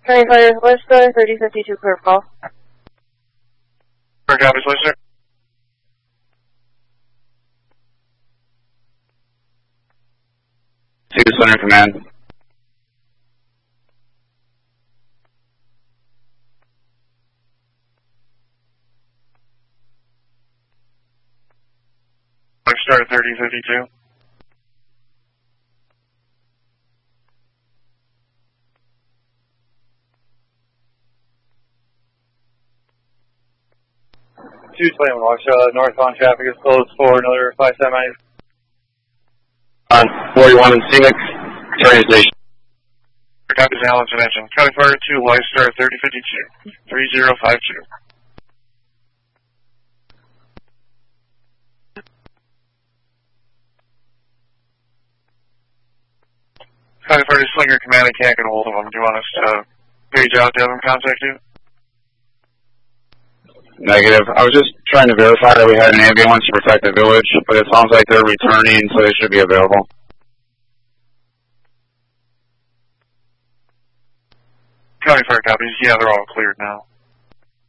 Firefighter, Leicester, 3052, clear call. Clear copies, Leicester. Cedar Center Command. Leicester, 3052. Northbound traffic is closed for another 5 semis. On 41 and Scenic, train station. Copies, Allen Connection. Cutting fire to Leicester, 3052. 3052. Cutting fire to Slinger Command, I can't get a hold of them. Do you want us to page out to have them contact you? Negative. I was just trying to verify that we had an ambulance to protect the village, but it sounds like they're returning, so they should be available. County Fire copies. Yeah, they're all cleared now.